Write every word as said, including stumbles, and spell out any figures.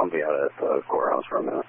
be out at the courthouse for a minute.